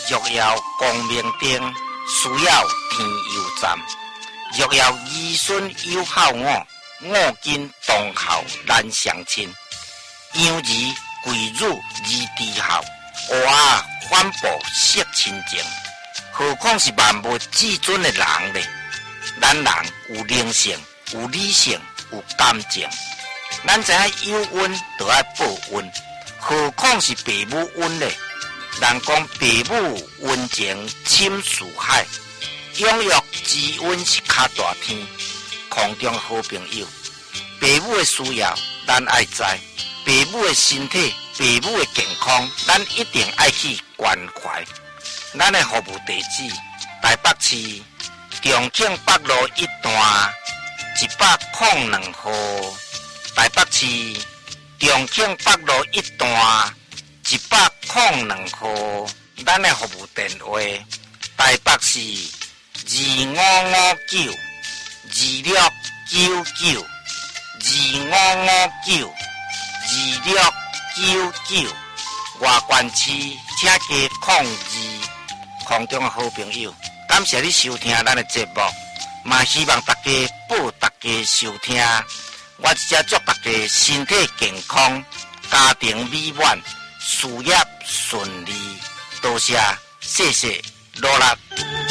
若要光明灯，需要天佑站。若要儿孙有孝我，我今同孝难相亲。养儿贵辱而知孝，娃反哺惜亲情。何况是万物至尊的人呢？咱人有灵性，有理性，有感情。咱知影有恩就要报恩，何况是父母恩呢？人讲父母恩情深似海，养育之恩是较大天。空中好朋友，父母的需要咱爱知，父母的身体、父母的健康，咱一定爱去关怀。咱的服务地址：台北市重庆北路1段102号。台北市重庆北路1段102号。咱的服务电话：台北市25592699。25592699。外县市请加02。空中的好朋友，感谢你收听咱的节目，嘛希望大家报大家收听。我只祝大家身体健康，家庭美满，事业顺利。多谢，谢谢，努力。